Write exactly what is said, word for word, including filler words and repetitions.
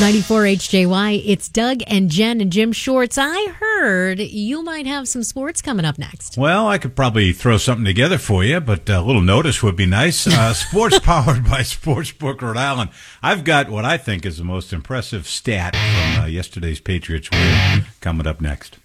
ninety-four H J Y, it's Doug and Jen and Jim Shorts. I heard you might have some sports coming up next. Well, I could probably throw something together for you, but a little notice would be nice. Uh, sports powered by Sportsbook Rhode Island. I've got what I think is the most impressive stat from uh, yesterday's Patriots win coming up next.